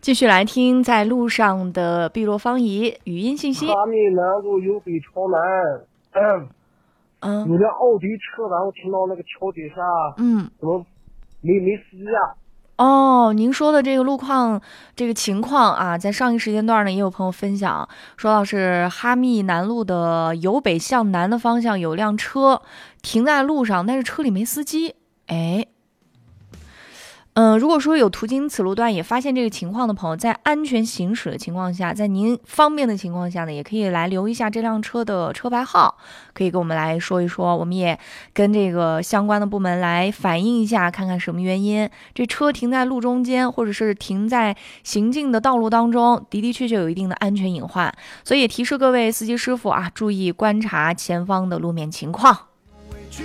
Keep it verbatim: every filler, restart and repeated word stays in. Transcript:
继续来听在路上的碧落方怡语音信息。 哈密南路由北朝南，嗯， 嗯有辆奥迪车，然后停到那个桥底下， 嗯， 怎么没没司机啊？ 哦，您说的这个路况，这个情况啊，在上一时间段呢，也有朋友分享，说到是哈密南路的由北向南的方向有辆车停在路上，但是车里没司机。哎，嗯，如果说有途经此路段也发现这个情况的朋友，在安全行驶的情况下，在您方便的情况下呢，也可以来留一下这辆车的车牌号，可以跟我们来说一说，我们也跟这个相关的部门来反映一下，看看什么原因，这车停在路中间，或者是停在行进的道路当中，的的确确有一定的安全隐患，所以也提示各位司机师傅啊，注意观察前方的路面情况。